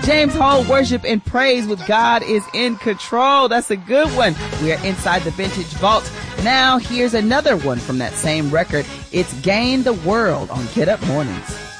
James Hall, Worship and Praise with God is in Control. That's a good one. We are inside the Vintage Vault. Now, here's another one from that same record. It's Gain the World on Get Up Mornings.